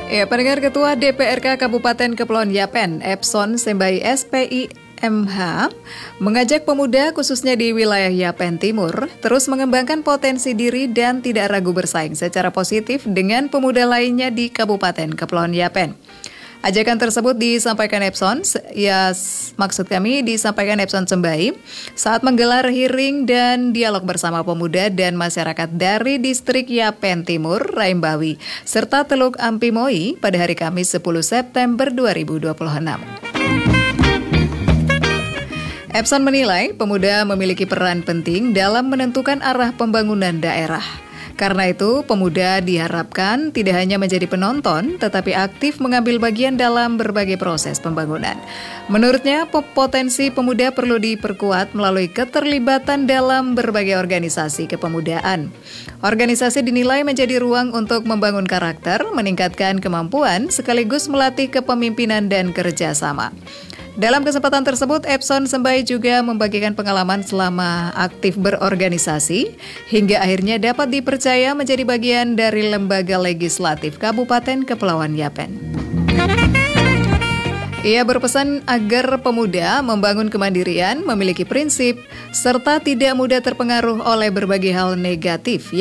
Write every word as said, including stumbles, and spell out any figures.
Ya, pendengar Ketua D P R K Kabupaten Kepulauan Yapen, Epson Sembai S P I M H, mengajak pemuda khususnya di wilayah Yapen Timur terus mengembangkan potensi diri dan tidak ragu bersaing secara positif dengan pemuda lainnya di Kabupaten Kepulauan Yapen. Ajakan tersebut disampaikan Epson, ya maksud kami disampaikan Epson Sembai saat menggelar hearing dan dialog bersama pemuda dan masyarakat dari distrik Yapen Timur, Raimbawi, serta Teluk Ampimoi pada hari Kamis sepuluh September dua ribu dua puluh enam. Epson menilai pemuda memiliki peran penting dalam menentukan arah pembangunan daerah. Karena itu, pemuda diharapkan tidak hanya menjadi penonton, tetapi aktif mengambil bagian dalam berbagai proses pembangunan. Menurutnya, potensi pemuda perlu diperkuat melalui keterlibatan dalam berbagai organisasi kepemudaan. Organisasi dinilai menjadi ruang untuk membangun karakter, meningkatkan kemampuan, sekaligus melatih kepemimpinan dan kerjasama. Dalam kesempatan tersebut, Epson Sembai juga membagikan pengalaman selama aktif berorganisasi, hingga akhirnya dapat dipercaya menjadi bagian dari lembaga legislatif Kabupaten Kepulauan Yapen. Ia berpesan agar pemuda membangun kemandirian, memiliki prinsip, serta tidak mudah terpengaruh oleh berbagai hal negatif